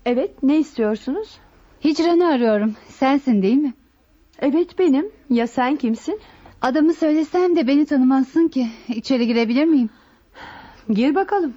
Evet, ne istiyorsunuz? Hicran'ı arıyorum. Sensin değil mi? Evet, benim. Ya sen kimsin? Adamı söylesem de beni tanımazsın ki. İçeri girebilir miyim? Gir bakalım.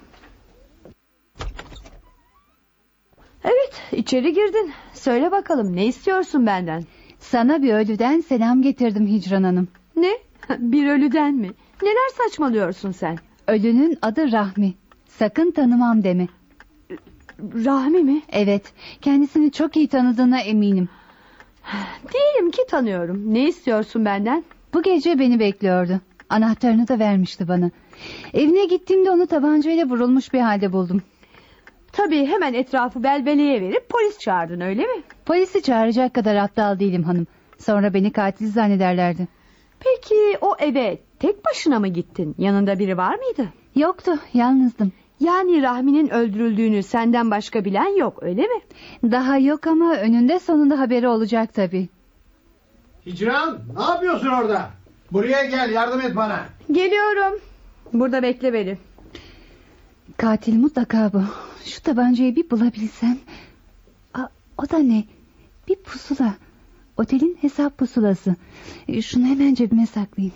Evet, içeri girdin. Söyle bakalım, ne istiyorsun benden? Sana bir ölüden selam getirdim Hicran Hanım. Ne? Bir ölüden mi? Neler saçmalıyorsun sen? Ölünün adı Rahmi. Sakın tanımam deme. Rahmi mi? Evet, kendisini çok iyi tanıdığına eminim. Diyelim ki tanıyorum. Ne istiyorsun benden? Bu gece beni bekliyordu. Anahtarını da vermişti bana. Evine gittiğimde onu tabancayla vurulmuş bir halde buldum. Tabii hemen etrafı belbeleye verip polis çağırdın, öyle mi? Polisi çağıracak kadar aptal değilim hanım. Sonra beni katil zannederlerdi. Peki o eve tek başına mı gittin? Yanında biri var mıydı? Yoktu, yalnızdım. Yani Rahmi'nin öldürüldüğünü senden başka bilen yok, öyle mi? Daha yok ama önünde sonunda haberi olacak tabii. Hicran, ne yapıyorsun orada? Buraya gel, yardım et bana. Geliyorum. Burada bekle beni. Katil mutlaka bu. Şu tabancayı bir bulabilsem. O da ne? Bir pusula. Otelin hesap pusulası. Şunu hemen cebime saklayayım.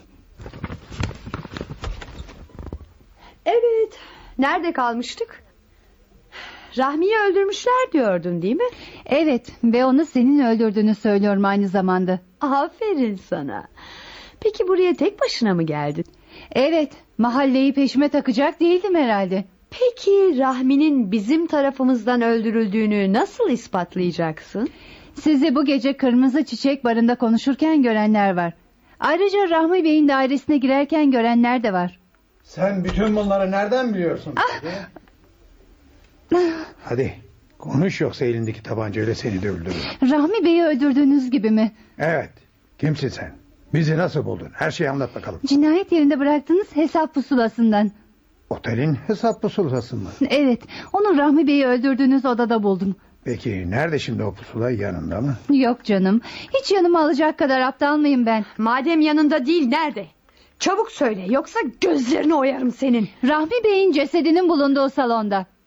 Evet. Nerede kalmıştık? Rahmi'yi öldürmüşler diyordun, değil mi? Evet, ve onu senin öldürdüğünü söylüyorum aynı zamanda. Aferin sana. Peki buraya tek başına mı geldin? Evet, mahalleyi peşime takacak değildim herhalde. Peki Rahmi'nin bizim tarafımızdan öldürüldüğünü nasıl ispatlayacaksın? Sizi bu gece Kırmızı Çiçek Barı'nda konuşurken görenler var. Ayrıca Rahmi Bey'in dairesine girerken görenler de var. Sen bütün bunları nereden biliyorsun? Hadi konuş, yoksa elindeki tabancayla seni de öldürürüm. Rahmi Bey'i öldürdüğünüz gibi mi? Evet, kimsin sen? Bizi nasıl buldun? Her şeyi anlat bakalım. Cinayet yerinde bıraktığınız hesap pusulasından. Otelin hesap pusulası mı? Evet, onu Rahmi Bey'i öldürdüğünüz odada buldum. Peki nerede şimdi o pusula, yanında mı? Yok canım, hiç yanıma alacak kadar aptal mıyım ben? Madem yanında değil, nerede? Çabuk söyle, yoksa gözlerini oyarım senin. Rahmi Bey'in cesedinin bulunduğu salonda.